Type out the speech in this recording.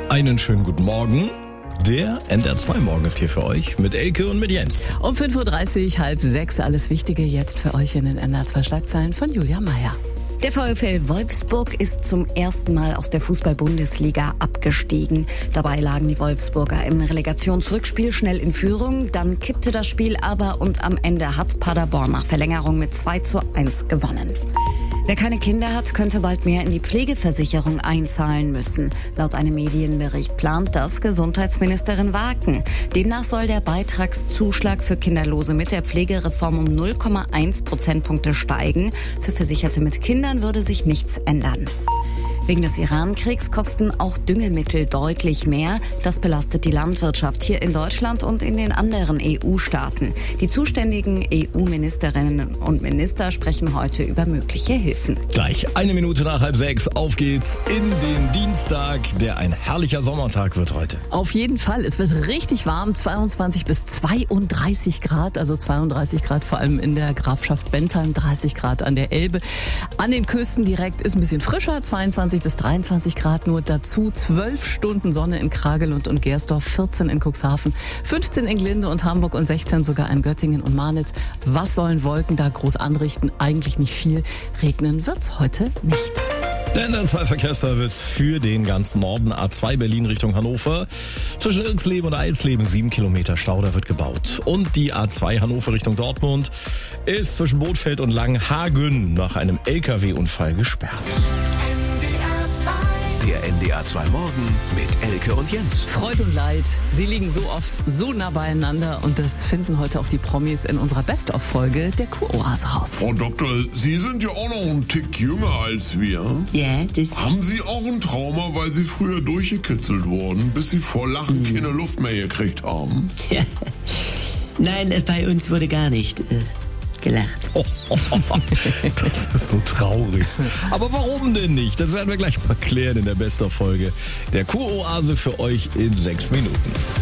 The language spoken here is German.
Einen schönen guten Morgen. Der NDR2 Morgen ist hier für euch mit Elke und mit Jens. Um 5.30 Uhr, 5:30, alles Wichtige jetzt für euch in den NDR2 Schlagzeilen von Julia Meyer. Der VfL Wolfsburg ist zum ersten Mal aus der Fußball-Bundesliga abgestiegen. Dabei lagen die Wolfsburger im Relegationsrückspiel schnell in Führung. Dann kippte das Spiel aber und am Ende hat Paderborn nach Verlängerung mit 2:1 gewonnen. Wer keine Kinder hat, könnte bald mehr in die Pflegeversicherung einzahlen müssen. Laut einem Medienbericht plant das Gesundheitsministerin Waken. Demnach soll der Beitragszuschlag für Kinderlose mit der Pflegereform um 0,1 Prozentpunkte steigen. Für Versicherte mit Kindern würde sich nichts ändern. Wegen des Iran-Kriegs kosten auch Düngemittel deutlich mehr. Das belastet die Landwirtschaft hier in Deutschland und in den anderen EU-Staaten. Die zuständigen EU-Ministerinnen und Minister sprechen heute über mögliche Hilfen. Gleich 1 Minute nach 5:30, auf geht's in den Dienstag, der ein herrlicher Sommertag wird heute. Auf jeden Fall, es wird richtig warm, 22 bis 32 Grad, also 32 Grad vor allem in der Grafschaft Bentheim, 30 Grad an der Elbe. An den Küsten direkt ist ein bisschen frischer, 22 bis 23 Grad nur dazu, 12 Stunden Sonne in Kragelund und Gersdorf, 14 in Cuxhaven, 15 in Glinde und Hamburg und 16 sogar in Göttingen und Marnitz. Was sollen Wolken da groß anrichten? Eigentlich nicht viel. Regnen wird's heute nicht. Der NDR2 Verkehrsservice für den ganzen Norden, A2 Berlin Richtung Hannover. Zwischen Irxleben und Eilsleben 7 Kilometer Stau, da wird gebaut. Und die A2 Hannover Richtung Dortmund ist zwischen Bothfeld und Langenhagen nach einem LKW-Unfall gesperrt. Der NDR2 Morgen mit Elke und Jens. Freude und Leid, sie liegen so oft so nah beieinander und das finden heute auch die Promis in unserer Best-of-Folge der Kuroase raus. Frau Doktor, Sie sind ja auch noch einen Tick jünger als wir. Ja, das... Haben Sie auch ein Trauma, weil Sie früher durchgekitzelt wurden, bis Sie vor Lachen keine Luft mehr gekriegt haben? Ja. Nein, bei uns wurde gar nicht gelacht. Das ist so traurig. Aber warum denn nicht? Das werden wir gleich mal klären in der Best-of-Folge der Kuroase für euch in 6 Minuten.